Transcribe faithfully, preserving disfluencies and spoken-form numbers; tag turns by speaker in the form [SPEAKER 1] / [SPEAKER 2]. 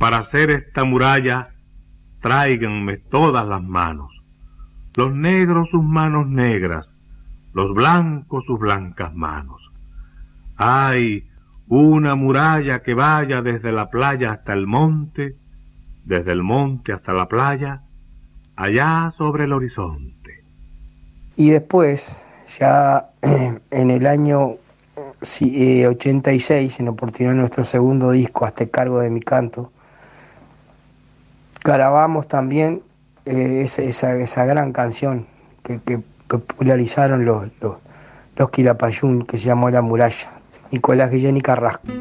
[SPEAKER 1] Para hacer esta muralla, tráiganme todas las manos. Los negros sus manos negras, los blancos sus blancas manos. ¡Ay! Una muralla que vaya desde la playa hasta el monte, desde el monte hasta la playa, allá sobre el horizonte.
[SPEAKER 2] Y después, ya en el año ochenta y seis, en oportunidad de nuestro segundo disco, Hazte cargo de mi canto, grabamos también eh, esa, esa, esa gran canción que, que popularizaron los, los, los Quilapayún, que se llamó La Muralla, Nicolás Guillén y Carrasco.